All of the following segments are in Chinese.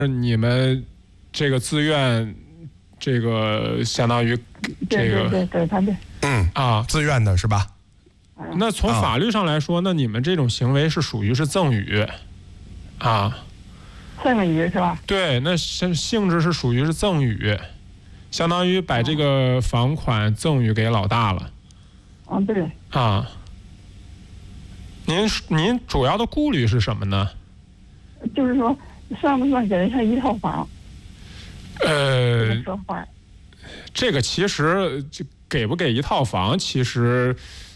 你们这个自愿，这个相当于这个对，他的自愿的是吧？ 那从法律上来说，那你们这种行为是属于是赠与啊。 赠与是吧？ 对，那性质是属于是赠与，相当于把这个房款赠与给老大了。 对。 啊。您主要的顾虑是什么呢？ 就是说，算不算给他一套房？ 这个其实给不给一套房，其实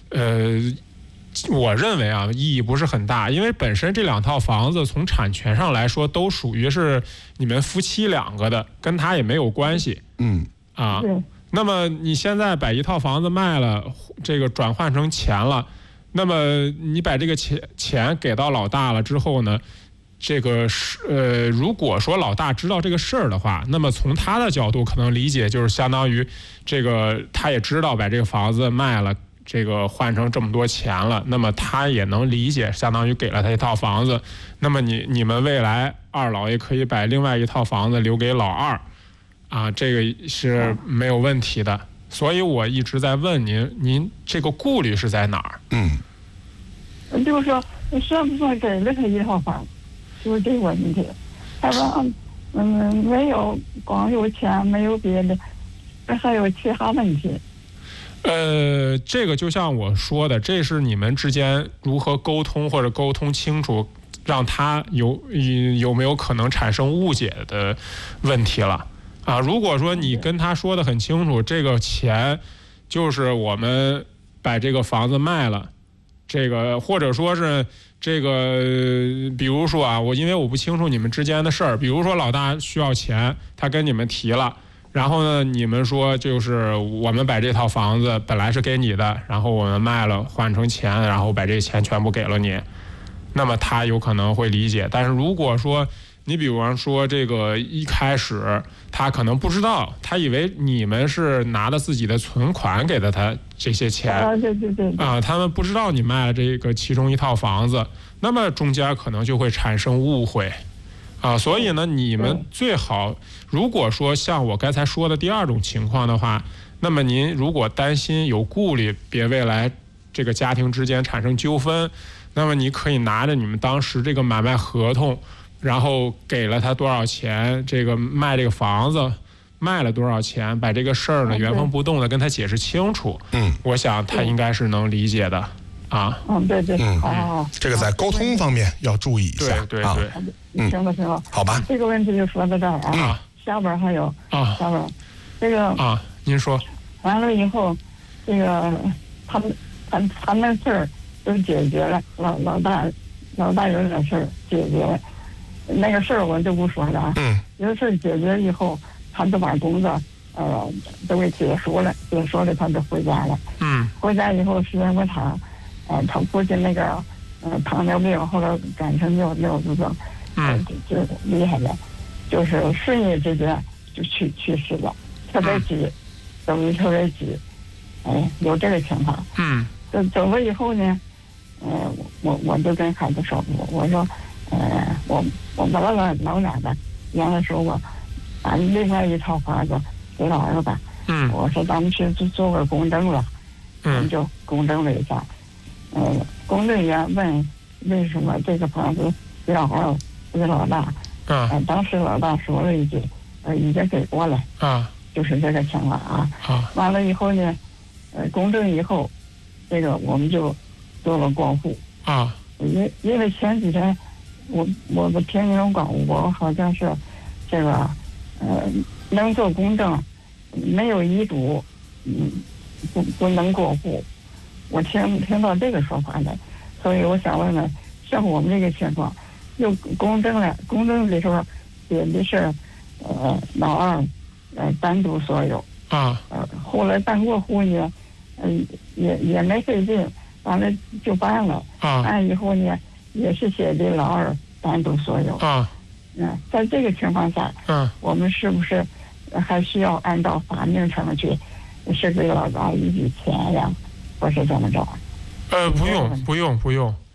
我认为啊，意义不是很大，因为本身这2套房子从产权上来说都属于是你们夫妻2个的，跟他也没有关系。那么你现在把一套房子卖了，这个转换成钱了，那么你把这个钱给到老大了之后呢，这个如果说老大知道这个事儿的话，那么从他的角度可能理解就是相当于这个他也知道把这个房子卖了，这个换成这么多钱了，那么他也能理解，相当于给了他一套房子。那么你们未来2老爷可以把另外一套房子留给老2啊，这个是没有问题的。所以我一直在问您这个顾虑是在哪儿？ 就是说算不算给了他一套房，就是这个问题。他说没有，光有钱没有别的，还有其他问题。 这个就像我说的，这是你们之间如何沟通或者沟通清楚，让他有没有可能产生误解的问题了啊。如果说你跟他说的很清楚，这个钱就是我们把这个房子卖了，这个或者说是这个，比如说啊，因为我不清楚你们之间的事儿，比如说老大需要钱，他跟你们提了。然后呢，你们说就是我们把这套房子本来是给你的，然后我们卖了换成钱，然后把这钱全部给了你，那么他有可能会理解。但是如果说你比方说这个一开始他可能不知道，他以为你们是拿了自己的存款给的他这些钱他们不知道你卖了这个其中一套房子，那么中间可能就会产生误会。所以呢，你们最好，如果说像我刚才说的第2种情况的话，那么您如果担心有顾虑，别未来这个家庭之间产生纠纷，那么你可以拿着你们当时这个买卖合同，然后给了他多少钱，这个卖这个房子卖了多少钱，把这个事儿呢原封不动的跟他解释清楚。我想他应该是能理解的。 对， 这个在沟通方面要注意一下。 对， 行了， 好吧， 这个问题就说到这儿啊。下边还有下边这个您说完了以后，这个他们事儿都解决了，老大有点事儿解决了，那个事儿我就不说了有事儿解决以后，他就把工作都给结束了，他就回家了。回家以后是因为他父亲那个糖尿病，后来改成尿毒症，就厉害了，就是瞬夜之间就去世了，特别急，等于特别急，有这个情况。走了以后呢，我就跟孩子说，我说，我把老两个原来说我把另外一套房子给老二吧。我说咱们去做个公证了，我们就公证了一下。公证员问为什么这个房子给老二给老大？当时老大说了一句，已经给过了。就是这个情况啊。完了以后呢，公证以后，这个我们就做了过户。因为前几天我听你们广播，好像是这个能做公证，没有遗嘱，不能过户。我听到这个说法的，所以我想问问，像我们这个情况，又公证了，公证的时候写的是老二单独所有后来办过户呢，也没费劲，完了就办了。办以后呢，也是写的老二单独所有。在这个情况下，我们是不是还需要按照法定程序，是给老大一笔钱呀？或是怎么着？ 不用。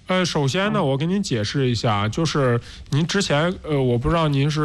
首先呢，我给您解释一下，就是您之前我不知道您是